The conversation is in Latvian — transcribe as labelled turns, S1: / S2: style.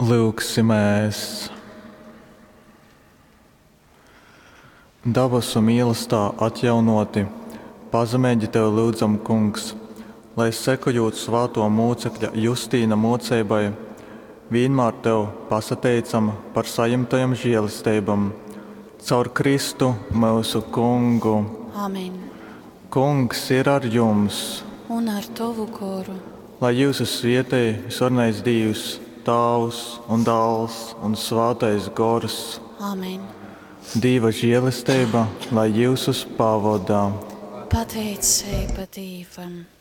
S1: Lūksimies. Dabasu mīlestā atjaunoti, pazemēģi tev lūdzam, Kungs, lai sekojot svāto mūcekļa Justīna moceibai, vienmēr tev pasateicam par sajimtajam žēlistībam, caur Kristu mūsu Kungu.
S2: Amen.
S1: Kungs ir ar jums,
S2: Un ar tavu goru.
S1: lai jūsu svētī visvarnais Dievs, Tēvs un Dēls un Svētais Gors.
S2: Amen.
S1: Dieva žēlistība, lai jūs uz pavadā.
S2: Pateicība Dievam.